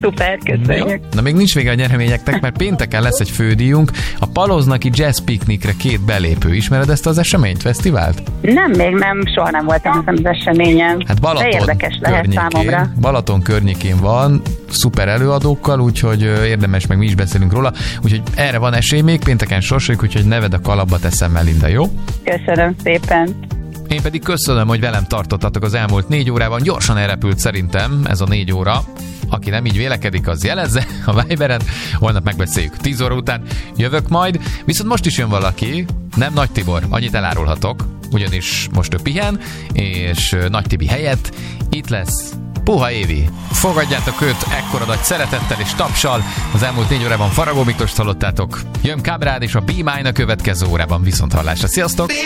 Szuper, köszönjük. Jó. Na még nincs vége a nyereményeknek, mert pénteken lesz egy fődíjunk, a Paloznaki Jazz Picnicre 2 belépő. Ismered ezt az eseményt, fesztivált? Nem, még nem, soha nem voltam ezen az eseményen. Hát de érdekes lehet számomra. Balaton környékén van, szuper előadókkal, úgyhogy érdemes, meg mi is beszélünk róla. Úgyhogy erre van esély, még pénteken sorsoljuk, úgyhogy neved a kalapba teszem, Melinda, jó? Köszönöm szépen. Én pedig köszönöm, hogy velem tartottatok az elmúlt 4 órában. Gyorsan elrepült szerintem ez a 4 óra. Aki nem így vélekedik, az jelezze a Viberen. Holnap megbeszéljük. 10 óra után jövök majd. Viszont most is jön valaki, nem Nagy Tibor, annyit elárulhatok, ugyanis most ő pihen, és Nagy Tibi helyett itt lesz Puha Évi. Fogadjátok őt ekkora nagy szeretettel és tapsal. Az elmúlt 4 órában Faragó Miklost hallottátok. Jön Kábrád és a Be Mine a következő órában. Viszonthallásra. Sziasztok!